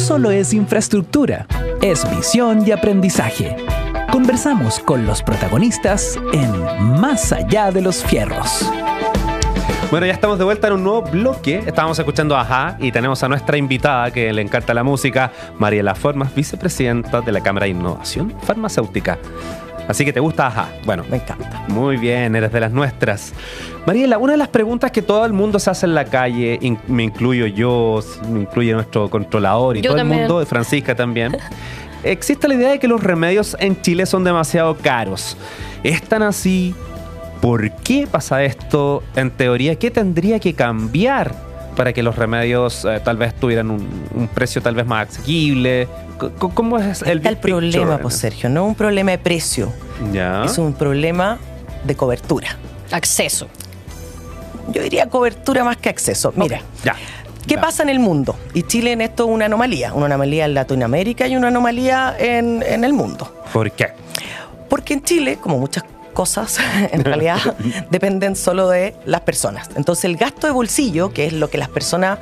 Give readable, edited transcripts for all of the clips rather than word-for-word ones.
solo es infraestructura, es visión y aprendizaje. Conversamos con los protagonistas en Más allá de los fierros. Bueno, ya estamos de vuelta en un nuevo bloque. Estábamos escuchando a Ajá y tenemos a nuestra invitada que le encanta la música, Mariela Formas, vicepresidenta de la Cámara de Innovación Farmacéutica. Así que te gusta Ajá. Bueno, me encanta. Muy bien, eres de las nuestras. Mariela, una de las preguntas que todo el mundo se hace en la calle, me incluyo yo, me incluye nuestro controlador y yo todo también. el mundo, Francisca también. Existe la idea de que los remedios en Chile son demasiado caros. ¿Es tan así? ¿Por qué pasa esto? En teoría, ¿qué tendría que cambiar para que los remedios tal vez tuvieran un precio tal vez más asequible? ¿Cómo es el problema, pues, Sergio? No es un problema de precio. ¿Ya? Es un problema de cobertura. Acceso. Yo diría cobertura más que acceso. Mira, okay. Ya. ¿Qué pasa en el mundo? Y Chile en esto es una anomalía en Latinoamérica y una anomalía en el mundo. ¿Por qué? Porque en Chile, como muchas cosas, en realidad dependen solo de las personas. Entonces el gasto de bolsillo, que es lo que las personas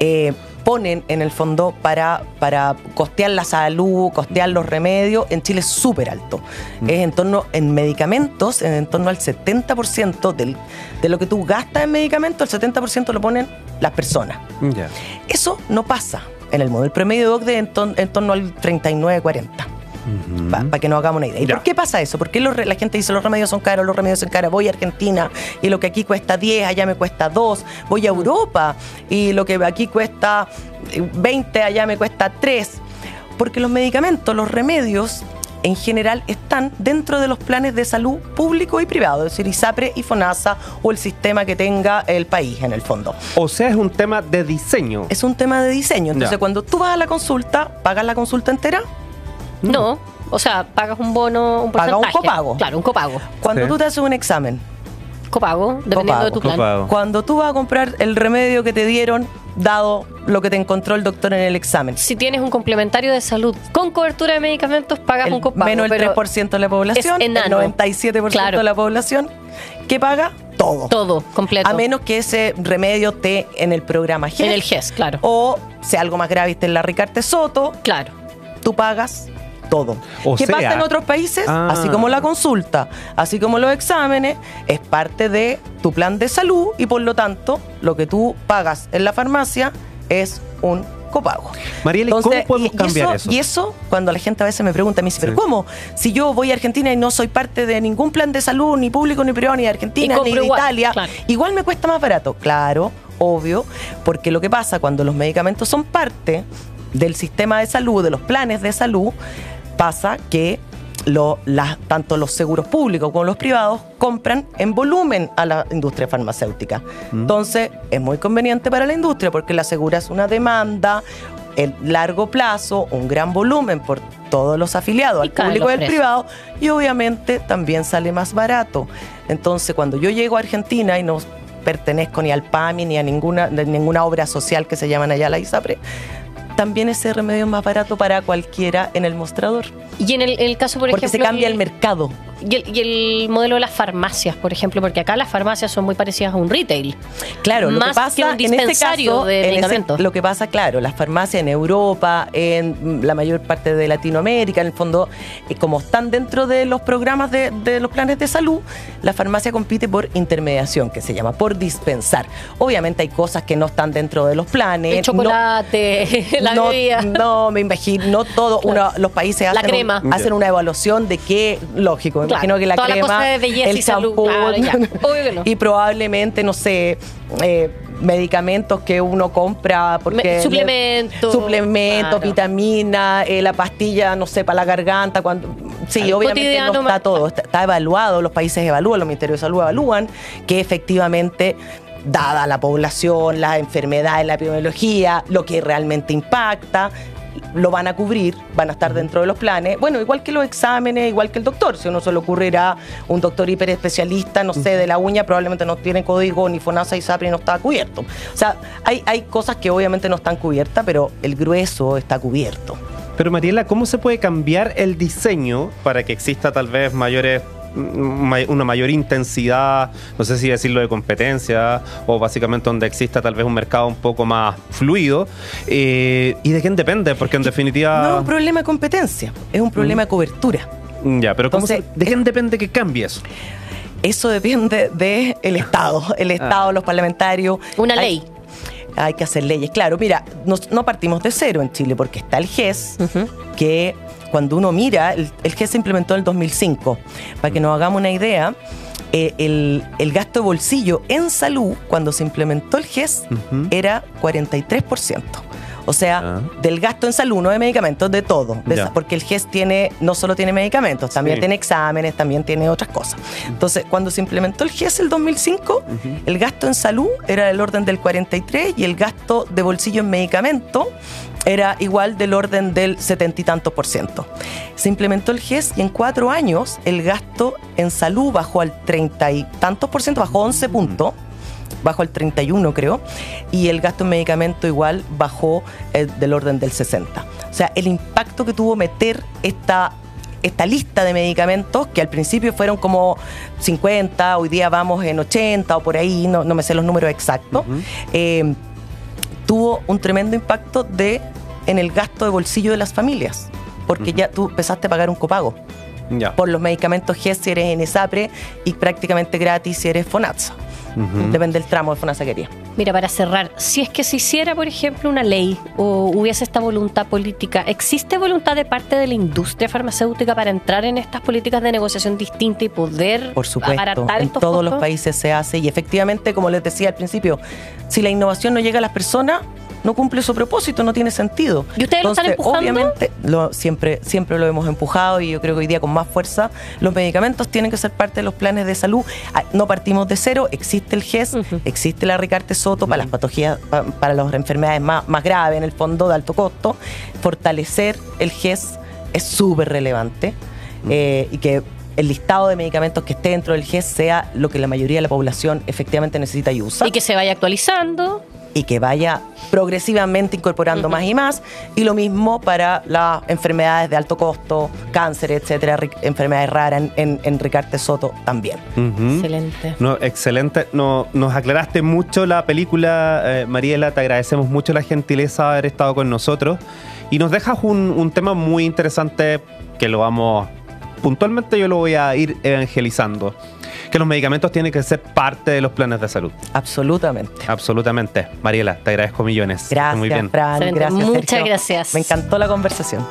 ponen en el fondo para costear la salud, costear los remedios, en Chile es súper alto. Es en medicamentos, en torno al 70% de lo que tú gastas en medicamentos, el 70% lo ponen las personas. Yeah. Eso no pasa en el mundo. El promedio de OCDE en torno al 39-40. Para que nos hagamos una idea. ¿Y por qué pasa eso? Porque la gente dice los remedios son caros, voy a Argentina y lo que aquí cuesta 10, allá me cuesta 2, voy a Europa y lo que aquí cuesta 20, allá me cuesta 3. Porque los medicamentos, los remedios, en general están dentro de los planes de salud público y privado, es decir, ISAPRE y FONASA o el sistema que tenga el país en el fondo. O sea, es un tema de diseño. Es un tema de diseño. Entonces, cuando tú vas a la consulta, ¿pagas la consulta entera? No, o sea, pagas un bono, un porcentaje. Paga un copago. Claro, un copago. Cuando tú te haces un examen. Copago, dependiendo de tu plan. Copago. Cuando tú vas a comprar el remedio que te dieron, dado lo que te encontró el doctor en el examen. Si tienes un complementario de salud con cobertura de medicamentos, pagas un copago. Menos el 3% de la población, el 97% de la población, ¿qué paga? Todo. Todo, completo. A menos que ese remedio esté en el programa GES. En el GES, claro. O sea algo más grave, esté en la Ricarte Soto. Claro. Tú pagas todo. ¿Qué sea, pasa en otros países? Así como la consulta, así como los exámenes, es parte de tu plan de salud y por lo tanto lo que tú pagas en la farmacia es un copago. Mariela, ¿cómo podemos cambiar eso? Y eso, cuando la gente a veces me pregunta, me dice, ¿pero cómo? Si yo voy a Argentina y no soy parte de ningún plan de salud, ni público, ni privado, ni de Argentina, ni de Italia, igual me cuesta más barato. Claro, obvio, porque lo que pasa cuando los medicamentos son parte del sistema de salud, de los planes de salud, pasa que tanto los seguros públicos como los privados compran en volumen a la industria farmacéutica. Entonces, es muy conveniente para la industria porque le aseguras una demanda, el largo plazo, un gran volumen por todos los afiliados, al público y al privado, y obviamente también sale más barato. Entonces, cuando yo llego a Argentina y no pertenezco ni al PAMI ni a ninguna obra social que se llaman allá la ISAPRE, también ese remedio es más barato para cualquiera en el mostrador. Y en el caso, por ejemplo... Porque se cambia el mercado. Y el modelo de las farmacias, por ejemplo, porque acá las farmacias son muy parecidas a un retail. Claro, lo más que pasa que un dispensario de medicamentos. Lo que pasa, claro, las farmacias en Europa, en la mayor parte de Latinoamérica, en el fondo, como están dentro de los programas de los planes de salud, la farmacia compite por intermediación, que se llama, por dispensar. Obviamente hay cosas que no están dentro de los planes. El chocolate, la bebida. No, me imagino, no todo. Los países hacen una evaluación de qué, lógico, me imagino que la toda crema, la cosa de belleza el y salud, champú, obvio que no. y probablemente, no sé, medicamentos que uno compra porque suplementos, vitaminas, la pastilla, no sé, para la garganta, sí, obviamente no está todo, está evaluado, los países evalúan, los ministerios de salud evalúan que efectivamente, dada la población, las enfermedades, la epidemiología, lo que realmente impacta, lo van a cubrir, van a estar dentro de los planes. Bueno, igual que los exámenes, igual que el doctor. Si uno se le ocurrirá un doctor hiperespecialista, no sé, de la uña, probablemente no tiene código, ni FONASA, ISAPRE, no está cubierto. O sea, hay cosas que obviamente no están cubiertas, pero el grueso está cubierto. Pero Mariela, ¿cómo se puede cambiar el diseño para que exista tal vez mayores una mayor intensidad, no sé si decirlo de competencia, o básicamente donde exista tal vez un mercado un poco más fluido. ¿Y de quién depende? Porque en definitiva... No es un problema de competencia, es un problema de cobertura. Ya, pero entonces, ¿de quién depende que cambie eso? Eso depende del Estado, los parlamentarios. Una ley. Hay que hacer leyes, claro. Mira, no partimos de cero en Chile, porque está el GES, que cuando uno mira, el GES se implementó en el 2005. Para que nos hagamos una idea, el gasto de bolsillo en salud, cuando se implementó el GES, era 43%. O sea, del gasto en salud, no de medicamentos, de todo. Porque el GES no solo tiene medicamentos, también tiene exámenes, también tiene otras cosas. Entonces, cuando se implementó el GES el 2005, el gasto en salud era del orden del 43% y el gasto de bolsillo en medicamentos era igual del orden del 70 y tantos %. Se implementó el GES y en 4 años el gasto en salud bajó al 30 y tantos %, bajó 11 puntos. Bajó al 31, creo, y el gasto en medicamento igual bajó del orden del 60. O sea, el impacto que tuvo meter esta lista de medicamentos, que al principio fueron como 50, hoy día vamos en 80 o por ahí, no me sé los números exactos, tuvo un tremendo impacto en el gasto de bolsillo de las familias, porque ya tú empezaste a pagar un copago por los medicamentos GES si eres ENESAPRE y prácticamente gratis si eres FONASA. Depende del tramo de FONASA que quería. Mira, para cerrar, si es que se hiciera, por ejemplo, una ley o hubiese esta voluntad política, ¿existe voluntad de parte de la industria farmacéutica para entrar en estas políticas de negociación distinta y poder por supuesto, abaratar en estos todos costos? Los países se hace y efectivamente, como les decía al principio, si la innovación no llega a las personas, no cumple su propósito, no tiene sentido. ¿Y ustedes lo están empujando? Obviamente, siempre lo hemos empujado y yo creo que hoy día con más fuerza los medicamentos tienen que ser parte de los planes de salud. No partimos de cero, existe el GES, existe la Ricarte Soto para las patologías, para las enfermedades más graves, en el fondo de alto costo. Fortalecer el GES es súper relevante y que el listado de medicamentos que esté dentro del GES sea lo que la mayoría de la población efectivamente necesita y usa. Y que se vaya actualizando. Y que vaya progresivamente incorporando más y más. Y lo mismo para las enfermedades de alto costo, cáncer, etcétera, enfermedades raras en Ricarte Soto también. Excelente. Excelente. Nos aclaraste mucho la película, Mariela. Te agradecemos mucho la gentileza de haber estado con nosotros. Y nos dejas un tema muy interesante que lo vamos... Puntualmente yo lo voy a ir evangelizando. Que los medicamentos tienen que ser parte de los planes de salud. Absolutamente. Absolutamente. Mariela, te agradezco millones. Gracias, muy bien. Fran. Gracias, muchas Sergio. gracias. Me encantó la conversación.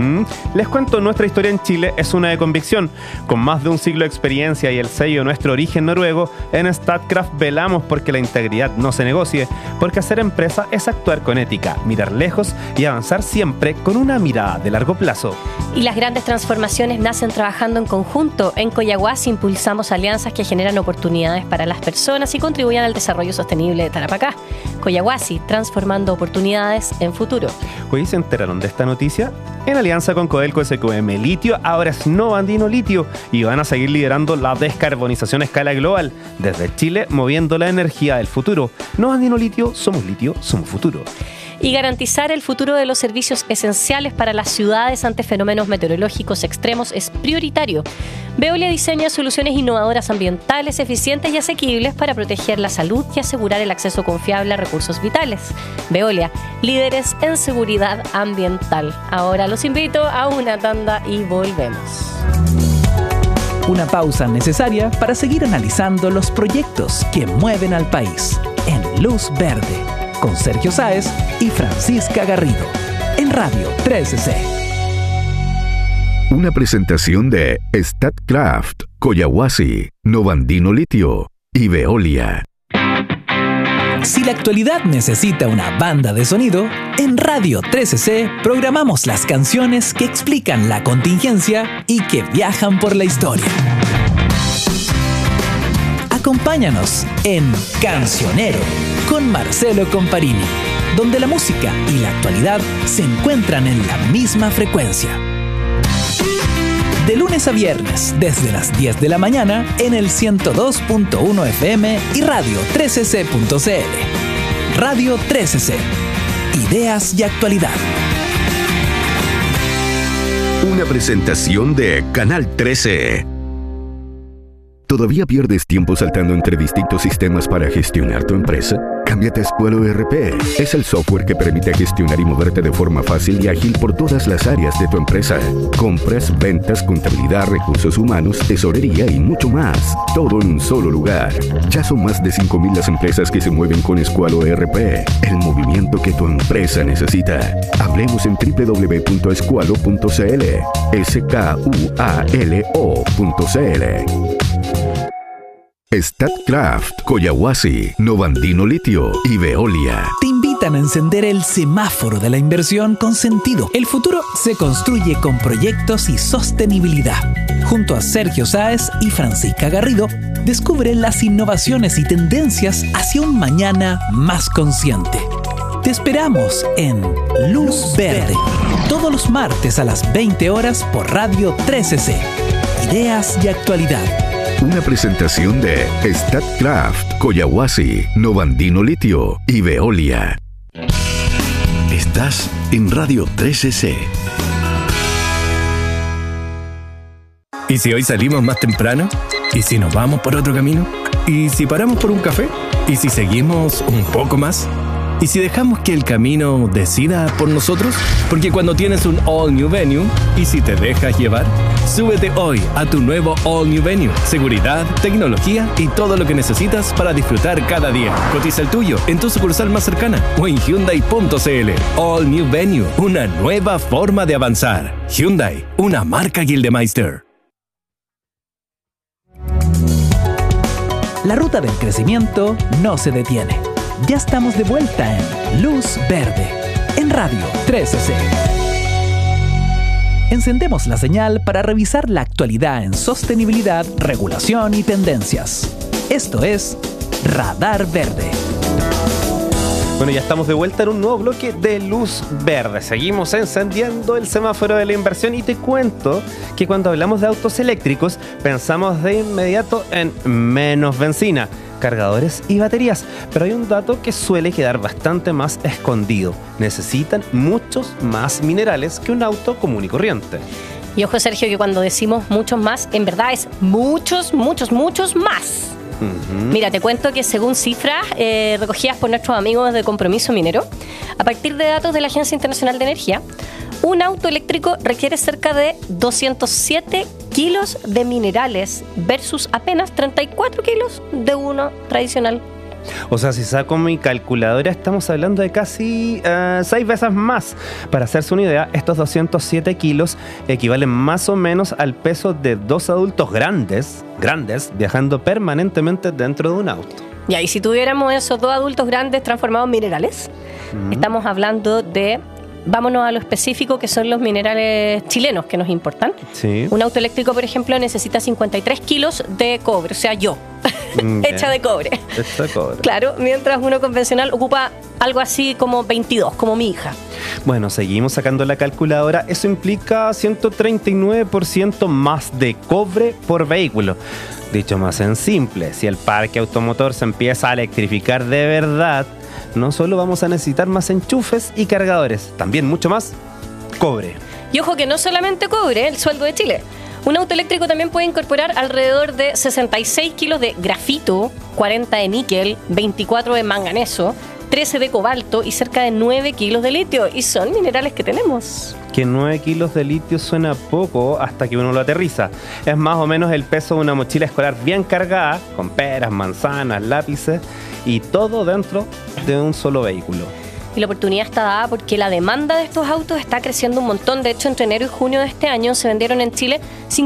Les cuento, nuestra historia en Chile es una de convicción. Con más de un siglo de experiencia y el sello de nuestro origen noruego, en Statkraft velamos porque la integridad no se negocie, porque hacer empresa es actuar con ética, mirar lejos y avanzar siempre con una mirada de largo plazo. Y las grandes transformaciones nacen trabajando en conjunto. En Coyahuasi impulsamos alianzas que generan oportunidades para las personas y contribuyan al desarrollo sostenible de Tarapacá. Coyahuasi, transformando oportunidades en futuro. Hoy se enteraron de esta noticia. En alianza con Codelco SQM Litio, ahora es Nova Andino Litio y van a seguir liderando la descarbonización a escala global. Desde Chile, moviendo la energía del futuro. Nova Andino Litio, somos futuro. Y garantizar el futuro de los servicios esenciales para las ciudades ante fenómenos meteorológicos extremos es prioritario. Veolia diseña soluciones innovadoras ambientales, eficientes y asequibles para proteger la salud y asegurar el acceso confiable a recursos vitales. Veolia, líderes en seguridad ambiental. Ahora los invito a una tanda y volvemos. Una pausa necesaria para seguir analizando los proyectos que mueven al país en Luz Verde, con Sergio Sáez y Francisca Garrido, en Radio 13C. Una presentación de Statkraft, Coyahuasi, Nova Andino Litio y Veolia. Si la actualidad necesita una banda de sonido, en Radio 13C programamos las canciones que explican la contingencia y que viajan por la historia. Acompáñanos en Cancionero con Marcelo Comparini, donde la música y la actualidad se encuentran en la misma frecuencia. De lunes a viernes, desde las 10 de la mañana, en el 102.1 FM y Radio 13C.cl. Radio 13C. Ideas y actualidad. Una presentación de Canal 13. ¿Todavía pierdes tiempo saltando entre distintos sistemas para gestionar tu empresa? Cámbiate a Squalo ERP. Es el software que permite gestionar y moverte de forma fácil y ágil por todas las áreas de tu empresa. Compras, ventas, contabilidad, recursos humanos, tesorería y mucho más. Todo en un solo lugar. Ya son más de 5,000 las empresas que se mueven con Squalo ERP. El movimiento que tu empresa necesita. Hablemos en www.squalo.cl. SKUALO.cl. Statkraft, Collahuasi, Novandino Litio y Veolia te invitan a encender el semáforo de la inversión con sentido. El futuro se construye con proyectos y sostenibilidad. Junto a Sergio Sáez y Francisca Garrido, descubre las innovaciones y tendencias hacia un mañana más consciente. Te esperamos en Luz Verde, todos los martes a las 20 horas por Radio 13C. Ideas y actualidad. Una presentación de Statkraft, Collahuasi, Novandino Litio y Veolia. Estás en Radio 13C. ¿Y si hoy salimos más temprano? ¿Y si nos vamos por otro camino? ¿Y si paramos por un café? ¿Y si seguimos un poco más? ¿Y si dejamos que el camino decida por nosotros? Porque cuando tienes un All New Venue, ¿y si te dejas llevar? Súbete hoy a tu nuevo All New Venue. Seguridad, tecnología y todo lo que necesitas para disfrutar cada día. Cotiza el tuyo en tu sucursal más cercana o en Hyundai.cl. All New Venue, una nueva forma de avanzar. Hyundai, una marca Gildemeister. La ruta del crecimiento no se detiene. Ya estamos de vuelta en Luz Verde, en Radio 13C. Encendemos la señal para revisar la actualidad en sostenibilidad, regulación y tendencias. Esto es Radar Verde. Bueno, ya estamos de vuelta en un nuevo bloque de Luz Verde. Seguimos encendiendo el semáforo de la inversión y te cuento que cuando hablamos de autos eléctricos pensamos de inmediato en menos benzina, cargadores y baterías, pero hay un dato que suele quedar bastante más escondido. Necesitan muchos más minerales que un auto común y corriente. Y ojo, Sergio, que cuando decimos muchos más, en verdad es muchos más. Mira, te cuento que según cifras recogidas por nuestros amigos de Compromiso Minero, a partir de datos de la Agencia Internacional de Energía, un auto eléctrico requiere cerca de 207 kilos de minerales versus apenas 34 kilos de uno tradicional. O sea, si saco mi calculadora, estamos hablando de casi 6 veces más. Para hacerse una idea, estos 207 kilos equivalen más o menos al peso de 2 adultos grandes, viajando permanentemente dentro de un auto. Y ahí, si tuviéramos esos 2 adultos grandes transformados en minerales, estamos hablando de... Vámonos a lo específico, que son los minerales chilenos que nos importan. Sí. Un auto eléctrico, por ejemplo, necesita 53 kilos de cobre, o sea, yo, hecha de cobre. Hecha de cobre. Claro, mientras uno convencional ocupa algo así como 22, como mi hija. Bueno, seguimos sacando la calculadora. Eso implica 139% más de cobre por vehículo. Dicho más en simple, si el parque automotor se empieza a electrificar de verdad, no solo vamos a necesitar más enchufes y cargadores, también mucho más cobre. Y ojo que no solamente cobre, el sueldo de Chile. Un auto eléctrico también puede incorporar alrededor de 66 kilos de grafito, 40 de níquel, 24 de manganeso, 13 de cobalto y cerca de 9 kilos de litio. Y son minerales que tenemos. Que 9 kilos de litio suena poco hasta que uno lo aterriza. Es más o menos el peso de una mochila escolar bien cargada, con peras, manzanas, lápices y todo dentro de un solo vehículo. Y la oportunidad está dada porque la demanda de estos autos está creciendo un montón. De hecho, entre enero y junio de este año se vendieron en Chile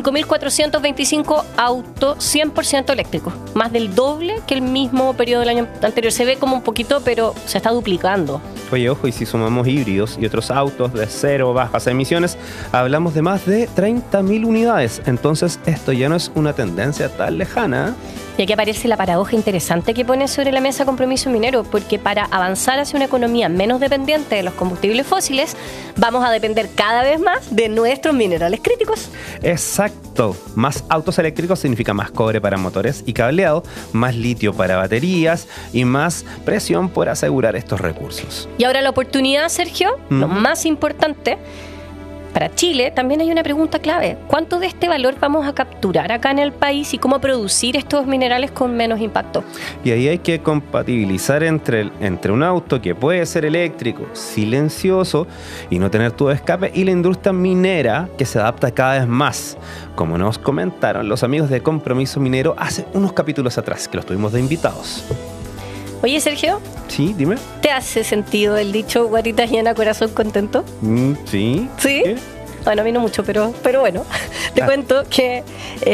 5.425 autos 100% eléctricos. Más del doble que el mismo periodo del año anterior. Se ve como un poquito, pero se está duplicando. Oye, ojo, y si sumamos híbridos y otros autos de cero o bajas emisiones, hablamos de más de 30.000 unidades. Entonces, esto ya no es una tendencia tan lejana. Y aquí aparece la paradoja interesante que pone sobre la mesa Compromiso Minero, porque para avanzar hacia una economía menos dependiente de los combustibles fósiles, vamos a depender cada vez más de nuestros minerales críticos. Exacto. Más autos eléctricos significa más cobre para motores y cableado, más litio para baterías y más presión por asegurar estos recursos. Y ahora la oportunidad, Sergio, lo más importante, para Chile, también hay una pregunta clave. ¿Cuánto de este valor vamos a capturar acá en el país y cómo producir estos minerales con menos impacto? Y ahí hay que compatibilizar entre un auto que puede ser eléctrico, silencioso y no tener tubo de escape, y la industria minera que se adapta cada vez más, como nos comentaron los amigos de Compromiso Minero hace unos capítulos atrás, que los tuvimos de invitados. Oye, Sergio. Sí, dime. ¿Te hace sentido el dicho guatita llena, corazón contento? Sí. ¿Sí? ¿Qué? Bueno, a mí no mucho, pero bueno. Te cuento que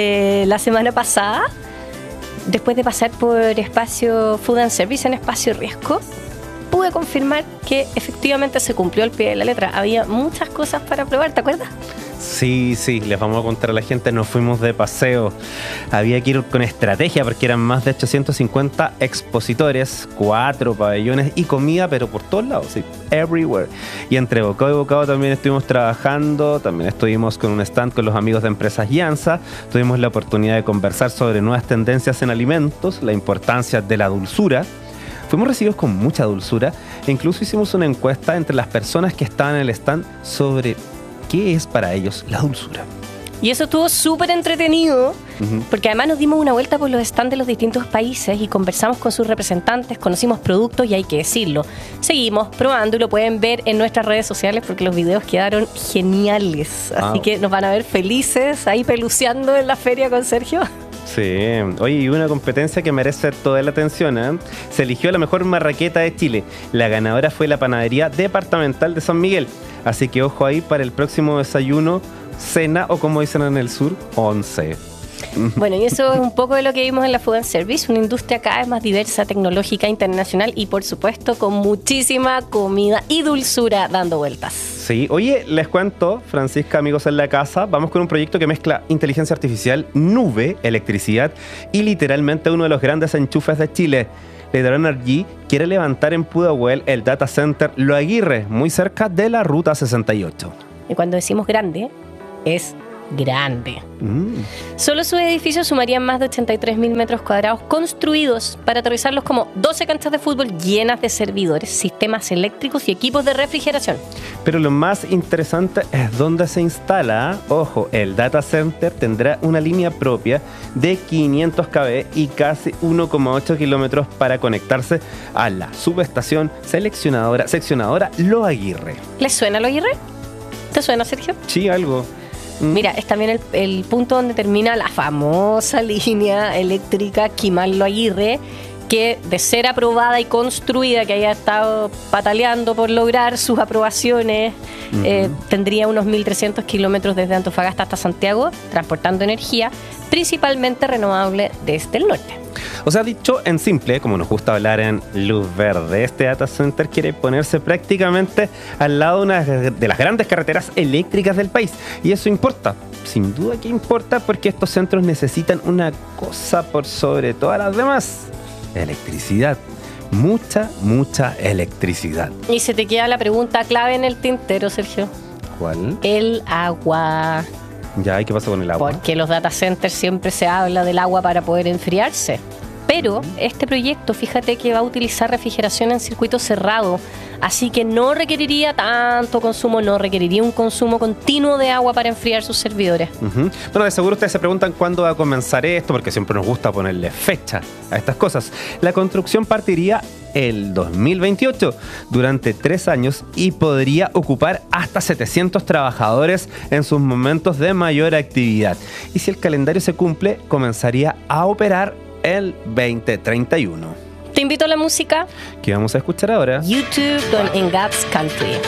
la semana pasada, después de pasar por Espacio Food and Service en Espacio Riesgo, pude confirmar que efectivamente se cumplió al pie de la letra. Había muchas cosas para probar, ¿te acuerdas? Sí, les vamos a contar a la gente. Nos fuimos de paseo. Había que ir con estrategia porque eran más de 850 expositores, 4 pabellones y comida, pero por todos lados, sí, everywhere. Y entre bocado y bocado también estuvimos trabajando. También estuvimos con un stand con los amigos de Empresas Llanza. Tuvimos la oportunidad de conversar sobre nuevas tendencias en alimentos, la importancia de la dulzura. Fuimos recibidos con mucha dulzura e incluso hicimos una encuesta entre las personas que estaban en el stand sobre qué es para ellos la dulzura. Y eso estuvo súper entretenido, porque además nos dimos una vuelta por los stands de los distintos países y conversamos con sus representantes, conocimos productos y hay que decirlo. Seguimos probando y lo pueden ver en nuestras redes sociales porque los videos quedaron geniales. Así que nos van a ver felices ahí peluceando en la feria con Sergio. Sí, oye, y una competencia que merece toda la atención, ¿eh? Se eligió la mejor marraqueta de Chile. La ganadora fue la Panadería Departamental de San Miguel. Así que ojo ahí para el próximo desayuno, cena o como dicen en el sur, 11. Bueno, y eso es un poco de lo que vimos en la Food and Service, una industria cada vez más diversa, tecnológica, internacional y por supuesto con muchísima comida y dulzura dando vueltas. Sí, oye, les cuento, Francisca, amigos en la casa, vamos con un proyecto que mezcla inteligencia artificial, nube, electricidad y literalmente uno de los grandes enchufes de Chile. Lider Energy quiere levantar en Pudahuel el data center Lo Aguirre, muy cerca de la Ruta 68. Y cuando decimos grande, es grande. Solo sus edificios sumarían más de 83.000 metros cuadrados construidos para aterrizarlos como 12 canchas de fútbol llenas de servidores, sistemas eléctricos y equipos de refrigeración. Pero lo más interesante es dónde se instala. Ojo, el data center tendrá una línea propia de 500 kV y casi 1,8 kilómetros para conectarse a la subestación seccionadora Lo Aguirre. ¿Les suena Lo Aguirre? ¿Te suena, Sergio? Sí, algo. Mira, es también el punto donde termina la famosa línea eléctrica Quimal Lo Aguirre, que de ser aprobada y construida, que haya estado pataleando por lograr sus aprobaciones, tendría unos 1.300 kilómetros desde Antofagasta hasta Santiago, transportando energía, principalmente renovable desde el norte. O sea, dicho en simple, como nos gusta hablar en luz verde, este data center quiere ponerse prácticamente al lado de una de las grandes carreteras eléctricas del país. Y eso importa, sin duda que importa, porque estos centros necesitan una cosa por sobre todas las demás: electricidad. Mucha electricidad. Y se te queda la pregunta clave en el tintero, Sergio. ¿Cuál? El agua. Ya, ¿y qué pasa con el agua? Porque los data centers siempre se habla del agua para poder enfriarse. Pero este proyecto, fíjate que va a utilizar refrigeración en circuito cerrado, así que no requeriría tanto consumo, no requeriría un consumo continuo de agua para enfriar sus servidores. Bueno, de seguro ustedes se preguntan cuándo va a comenzar esto, porque siempre nos gusta ponerle fecha a estas cosas. La construcción partiría el 2028, durante 3 años, y podría ocupar hasta 700 trabajadores en sus momentos de mayor actividad. Y si el calendario se cumple, comenzaría a operar el 2031. Te invito a la música. ¿Qué vamos a escuchar ahora? YouTube, Don in God's Country.